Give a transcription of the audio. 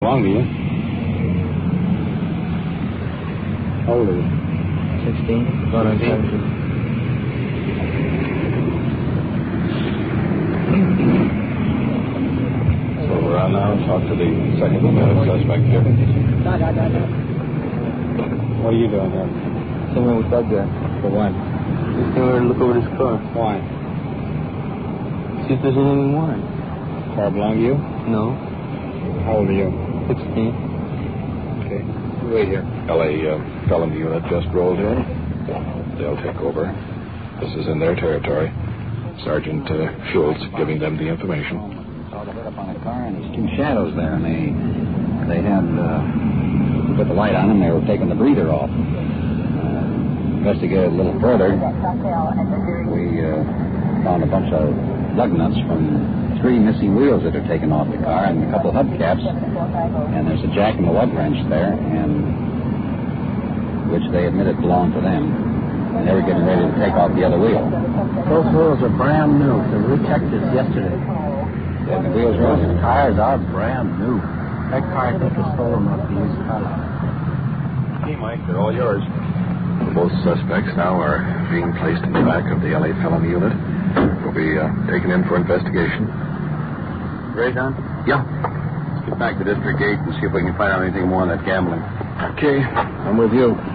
How long are you? How old are you? 16. Going on 17. So we're on now. Talk to the second suspect here. What are you doing here? Somewhere with Doug there. For what? Just came over to look over his car. Why? See if there's anything more. Car belong to you? No. How old are you? 16. Okay. Wait here. LA felony unit just rolled in. They'll take over. This is in their territory. Sergeant Schultz giving them the information. Saw the hood up on the car, and there's two shadows there, and they had put the light on them. They were taking the breather off. Investigated a little further. We found a bunch of lug nuts from 3 missing wheels that are taken off the car, and a couple of hubcaps. And there's a jack and a lug wrench there, and which they admitted belonged to them. And they were getting ready to take off the other wheel. Those wheels are brand new. We checked this yesterday. And the wheels were Those tires are brand new. That car, I think, is stolen off the used car. Okay, Mike, they're all yours. Both suspects now are being placed in the back of the LA felony unit. Will be taken in for investigation. Ready, Don? Yeah. Let's get back to District 8 and see if we can find out anything more on that gambling. Okay, I'm with you.